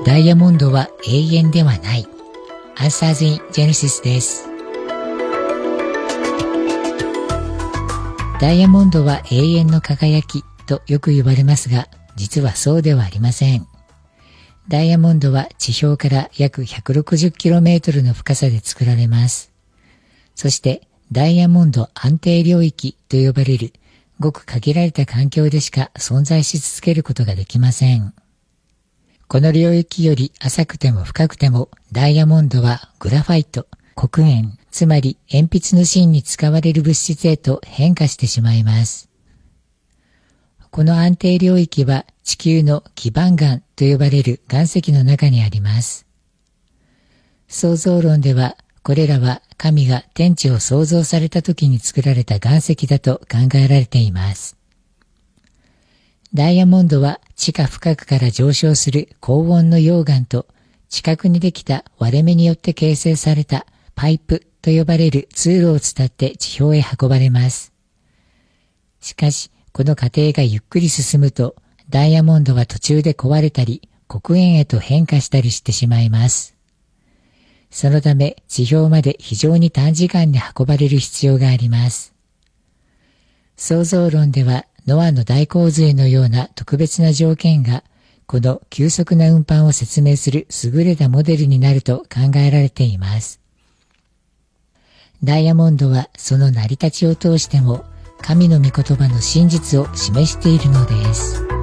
ダイヤモンドは永遠ではない。Answers in Genesis です。ダイヤモンドは永遠の輝きとよく言われますが、実はそうではありません。ダイヤモンドは地表から約 160km の深さで作られます。そしてダイヤモンド安定領域と呼ばれるごく限られた環境でしか存在し続けることができません。この領域より浅くても深くてもダイヤモンドはグラファイト、黒鉛、つまり鉛筆の芯に使われる物質へと変化してしまいます。この安定領域は地球の基盤岩と呼ばれる岩石の中にあります。創造論ではこれらは神が天地を創造された時に作られた岩石だと考えられています。ダイヤモンドは地下深くから上昇する高温の溶岩と地殻にできた割れ目によって形成されたパイプと呼ばれる通路を伝って地表へ運ばれます。しかし、この過程がゆっくり進むと、ダイヤモンドは途中で壊れたり、黒鉛へと変化したりしてしまいます。そのため、地表まで非常に短時間に運ばれる必要があります。創造論では、ノアの大洪水のような特別な条件が、この急速な運搬を説明する優れたモデルになると考えられています。ダイヤモンドはその成り立ちを通しても、神の御言葉の真実を示しているのです。